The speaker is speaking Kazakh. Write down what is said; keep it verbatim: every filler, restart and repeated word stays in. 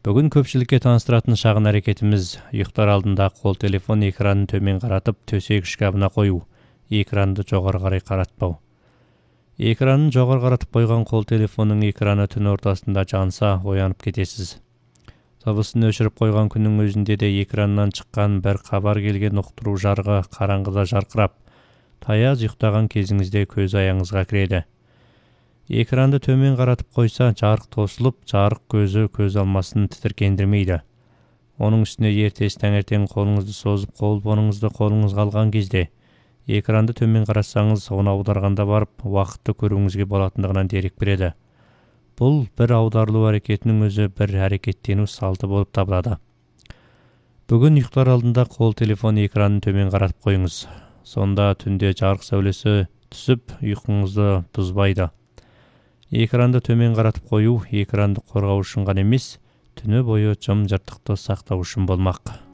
Бүгін көпшілікке таныстыратын шағын әрекетіміз ұйықтар алдында қол телефон экранын төмен қаратып, төсек шкабына қою, экранды жоғары қарай қаратпау. Экранын жоғары қаратып қойған қол телефонның экраны түн ортасында жанса, оянып кетесіз. Дыбысын өшіріп қойған күннің өзінде де экраннан шыққан бір хабар келген ұқтыру жарығы қараңғыда жарқырап, таяз ұйықтаған кезіңізде көз аяңызға кіреді. Экранды төмен қаратып қойса, жарық тосылып, жарық көзі көз алмасын тітіркендірмейді. Оның үстіне ертесі таңертең қолыңызды созып, қолбоныңызды қолыңызға алған кезде, экранды төмен қарасаңыз, оны аударғанда барып, уақытты көруіңізге болатындығынан дерек береді. Бұл бір аударылу әрекетінің өзі бір әрекеттену салты болып табылады. Бүгін ұйықтар алдында қол телефон экранын төмен қаратып қойыңыз. Сонда түнде жарық сәулесі түсіп, ұйқыңызды бұзбайды. Экранды төмен қаратып қою, экранды қорғау үшін ғана емес, түні бойы жым-жыртықты сақтау үшін болмақ.